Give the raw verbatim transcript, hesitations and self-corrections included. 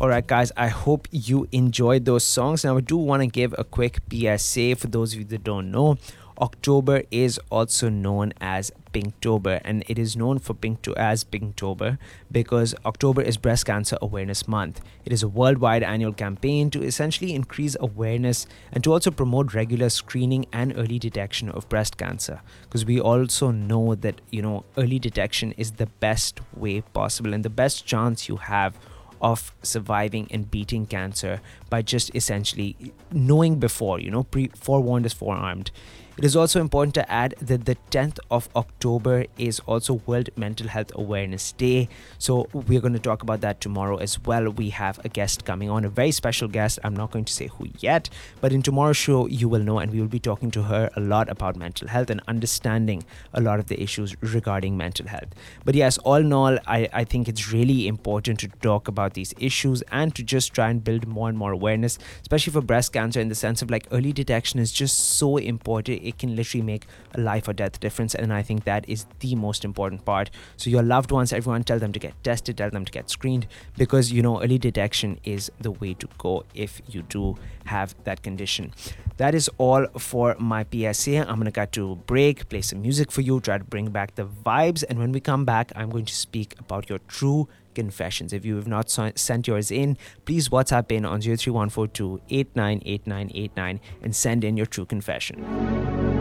Alright, guys, I hope you enjoyed those songs. Now, I do want to give a quick P S A for those of you that don't know. October is also known as Pinktober, and it is known for Pink to as Pinktober because October is Breast Cancer Awareness Month. It is a worldwide annual campaign to essentially increase awareness and to also promote regular screening and early detection of breast cancer. Because we also know that, you know, early detection is the best way possible and the best chance you have of surviving and beating cancer by just essentially knowing before, you know, pre forewarned is forearmed. It is also important to add that the tenth of October is also World Mental Health Awareness Day. So we're going to talk about that tomorrow as well. We have a guest coming on, a very special guest. I'm not going to say who yet, but in tomorrow's show, you will know, and we will be talking to her a lot about mental health and understanding a lot of the issues regarding mental health. But yes, all in all, I, I think it's really important to talk about these issues and to just try and build more and more awareness, especially for breast cancer, in the sense of like early detection is just so important. It can literally make a life or death difference, and I think that is the most important part. So your loved ones, everyone, tell them to get tested, tell them to get screened, because you know early detection is the way to go if you do have that condition. That is all for my P S A. I'm gonna cut to a break, play some music for you, try to bring back the vibes, and when we come back, I'm going to speak about your true confessions. If you have not so- sent yours in, please WhatsApp in on zero three one four two eight nine eight nine eight nine and send in your true confession.